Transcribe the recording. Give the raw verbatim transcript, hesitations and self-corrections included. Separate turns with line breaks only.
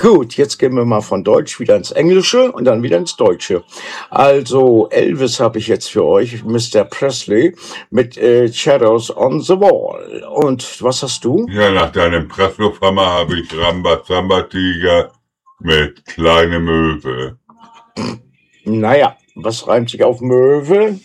Gut, jetzt gehen wir mal von Deutsch wieder ins Englische und dann wieder ins Deutsche. Also Elvis habe ich jetzt für euch, Mister Presley mit äh, Shadows on the Wall. Und was hast du?
Ja, nach deinem Presslufthammer habe ich Rambazamba-Tiger mit Kleine Möwe.
Naja, was reimt sich auf Möwe?